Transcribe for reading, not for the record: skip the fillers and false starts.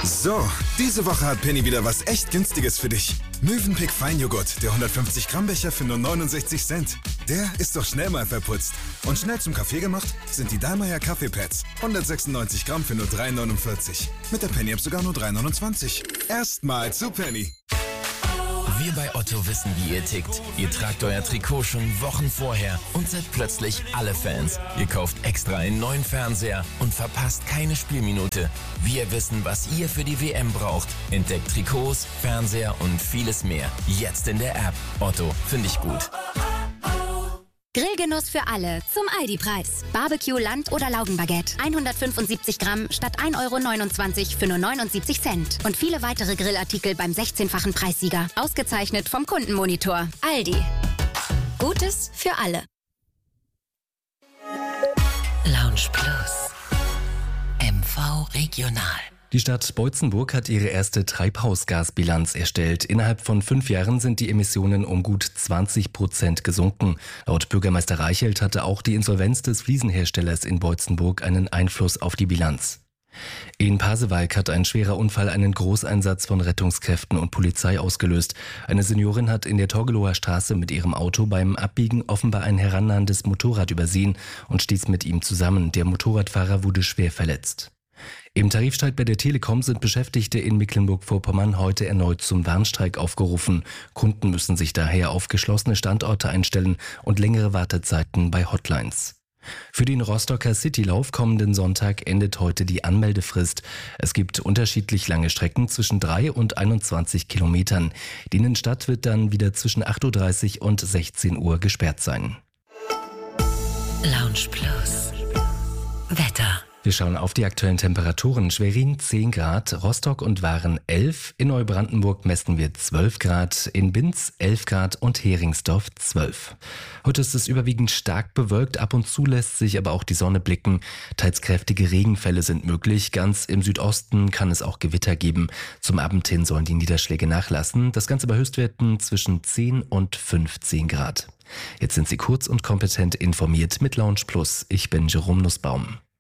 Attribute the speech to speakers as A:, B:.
A: So, diese Woche hat Penny wieder was echt Günstiges für dich. Mövenpick Feinjoghurt, der 150 Gramm Becher für nur 69 Cent. Der ist doch schnell mal verputzt. Und schnell zum Kaffee gemacht sind die Dallmayr Kaffeepads. 196 Gramm für nur 3,49. Mit der Penny-App sogar nur 3,29. Erstmal zu Penny.
B: Wir bei Otto wissen, wie ihr tickt. Ihr tragt euer Trikot schon Wochen vorher und seid plötzlich alle Fans. Ihr kauft extra einen neuen Fernseher und verpasst keine Spielminute. Wir wissen, was ihr für die WM braucht. Entdeckt Trikots, Fernseher und vieles mehr. Jetzt in der App. Otto, finde ich gut.
C: Grillgenuss für alle zum Aldi-Preis. Barbecue, Land- oder Laugenbaguette. 175 Gramm statt 1,29 € für nur 79 Cent. Und viele weitere Grillartikel beim 16-fachen Preissieger. Ausgezeichnet vom Kundenmonitor. Aldi. Gutes für alle.
D: Lounge Plus. MV Regional.
E: Die Stadt Boitzenburg hat ihre erste Treibhausgasbilanz erstellt. Innerhalb von 5 Jahren sind die Emissionen um gut 20% gesunken. Laut Bürgermeister Reichelt hatte auch die Insolvenz des Fliesenherstellers in Boitzenburg einen Einfluss auf die Bilanz. In Pasewalk hat ein schwerer Unfall einen Großeinsatz von Rettungskräften und Polizei ausgelöst. Eine Seniorin hat in der Torgelower Straße mit ihrem Auto beim Abbiegen offenbar ein herannahendes Motorrad übersehen und stieß mit ihm zusammen. Der Motorradfahrer wurde schwer verletzt. Im Tarifstreit bei der Telekom sind Beschäftigte in Mecklenburg-Vorpommern heute erneut zum Warnstreik aufgerufen. Kunden müssen sich daher auf geschlossene Standorte einstellen und längere Wartezeiten bei Hotlines. Für den Rostocker Citylauf kommenden Sonntag endet heute die Anmeldefrist. Es gibt unterschiedlich lange Strecken zwischen 3 und 21 Kilometern. Die Innenstadt wird dann wieder zwischen 8:30 Uhr und 16 Uhr gesperrt sein.
D: Lounge Plus. Wetter.
E: Wir schauen auf die aktuellen Temperaturen. Schwerin 10 Grad, Rostock und Waren 11, in Neubrandenburg messen wir 12 Grad, in Binz 11 Grad und Heringsdorf 12. Heute ist es überwiegend stark bewölkt, ab und zu lässt sich aber auch die Sonne blicken. Teils kräftige Regenfälle sind möglich, ganz im Südosten kann es auch Gewitter geben. Zum Abend hin sollen die Niederschläge nachlassen, das Ganze bei Höchstwerten zwischen 10 und 15 Grad. Jetzt sind Sie kurz und kompetent informiert mit Lounge Plus. Ich bin Jerome Nussbaum.